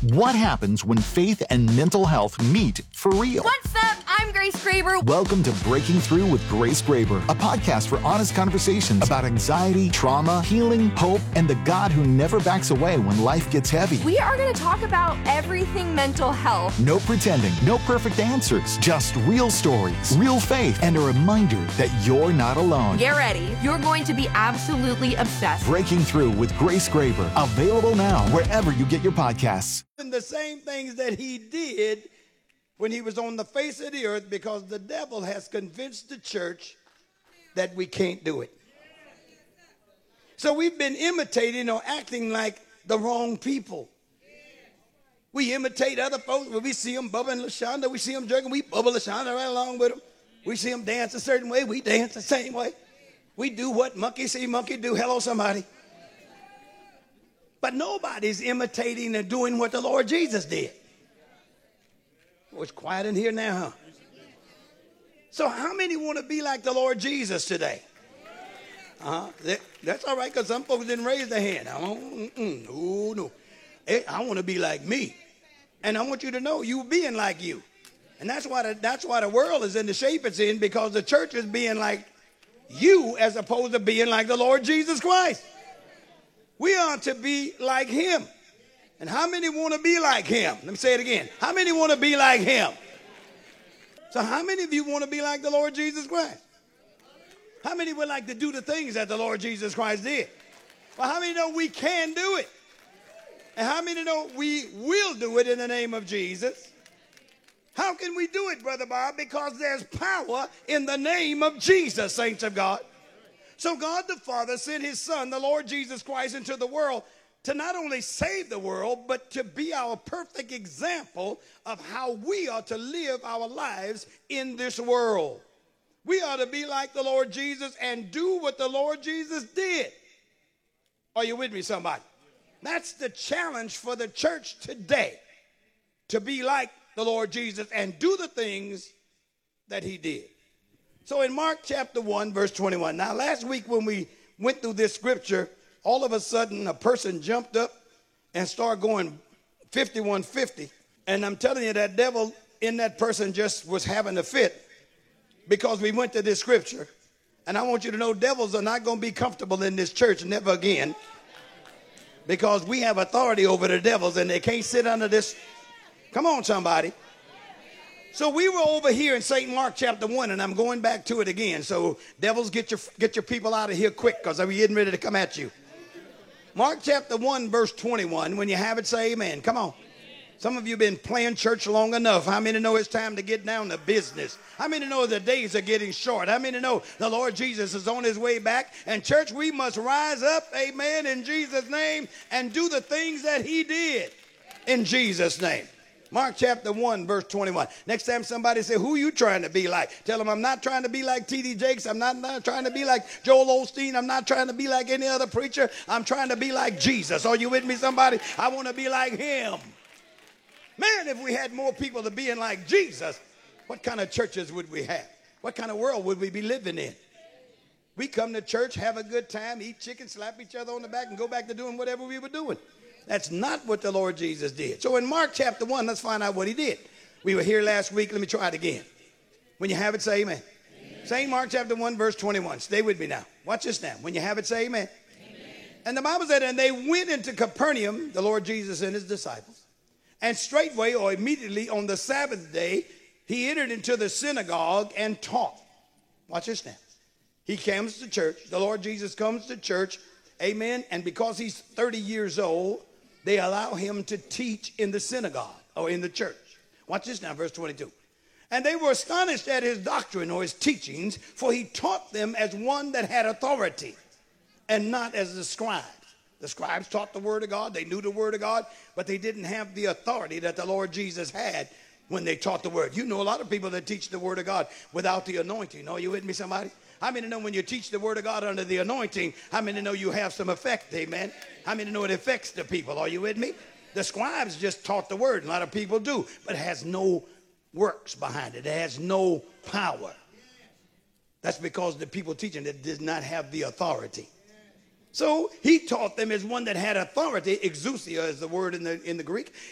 What happens when faith and mental health meet for real? What's up? I'm Grace Graber. Welcome to Breaking Through with Grace Graber, a podcast for honest conversations about anxiety, trauma, healing, hope, and the God who never backs away when life gets heavy. We are going to talk about everything mental health. No pretending, no perfect answers, just real stories, real faith, and a reminder that you're not alone. Get ready. You're going to be absolutely obsessed. Breaking Through with Grace Graber, available now wherever you get your podcasts. The same things that he did when he was on the face of the earth, because the devil has convinced the church that we can't do it. So we've been imitating or acting like the wrong people. We imitate other folks. When we see them bubbling LaShonda, we see them jerking, we bubble LaShonda right along with them. We see them dance a certain way, we dance the same way. We do what monkey see monkey do. Hello, somebody. But nobody's imitating and doing what the Lord Jesus did. Oh, it's quiet in here now, huh? So how many want to be like the Lord Jesus today? That's all right, because some folks didn't raise their hand. No. I want to be like me. And I want you to know you being like you. And that's why the world is in the shape it's in, because the church is being like you as opposed to being like the Lord Jesus Christ. We are to be like him. And how many want to be like him? Let me say it again. How many want to be like him? So how many of you want to be like the Lord Jesus Christ? How many would like to do the things that the Lord Jesus Christ did? Well, how many know we can do it? And how many know we will do it in the name of Jesus? How can we do it, Brother Bob? Because there's power in the name of Jesus, saints of God. So God the Father sent his Son, the Lord Jesus Christ, into the world to not only save the world, but to be our perfect example of how we are to live our lives in this world. We are to be like the Lord Jesus and do what the Lord Jesus did. Are you with me, somebody? That's the challenge for the church today, to be like the Lord Jesus and do the things that he did. So in Mark chapter 1, verse 21. Now, last week when we went through this scripture, all of a sudden a person jumped up and started going 5150. And I'm telling you, that devil in that person just was having a fit, because we went to this scripture. And I want you to know, devils are not going to be comfortable in this church, never again. Because we have authority over the devils and they can't sit under this. Come on, somebody. So we were over here in St. Mark chapter 1, and I'm going back to it again. So devils, get your people out of here quick, because I'm getting ready to come at you. Mark chapter 1, verse 21. When you have it, say amen. Come on. Some of you have been playing church long enough. How many know it's time to get down to business? How many know the days are getting short? How many know the Lord Jesus is on his way back? And church, we must rise up, amen, in Jesus' name, and do the things that he did in Jesus' name. Mark chapter 1, verse 21. Next time somebody say, who you trying to be like? Tell them, I'm not trying to be like T.D. Jakes. I'm not trying to be like Joel Osteen. I'm not trying to be like any other preacher. I'm trying to be like Jesus. Are you with me, somebody? I want to be like him. Man, if we had more people to being like Jesus, what kind of churches would we have? What kind of world would we be living in? We come to church, have a good time, eat chicken, slap each other on the back, and go back to doing whatever we were doing. That's not what the Lord Jesus did. So in Mark chapter 1, let's find out what he did. We were here last week. Let me try it again. When you have it, say amen. St. Mark chapter 1, verse 21. Stay with me now. Watch this now. When you have it, say amen. And the Bible said, and they went into Capernaum, the Lord Jesus and his disciples. And straightway, or immediately on the Sabbath day, he entered into the synagogue and taught. Watch this now. He comes to church. The Lord Jesus comes to church. Amen. And because he's 30 years old, they allow him to teach in the synagogue or in the church. Watch this now, verse 22. And they were astonished at his doctrine or his teachings, for he taught them as one that had authority and not as the scribes. The scribes taught the word of God. They knew the word of God, but they didn't have the authority that the Lord Jesus had when they taught the word. You know a lot of people that teach the word of God without the anointing. Are you with me, somebody? How many know when you teach the word of God under the anointing, how many know you have some effect, amen? How many know it affects the people? Are you with me? The scribes just taught the word. A lot of people do, but it has no works behind it. It has no power. That's because the people teaching it did not have the authority. So he taught them as one that had authority. Exousia is the word in the Greek.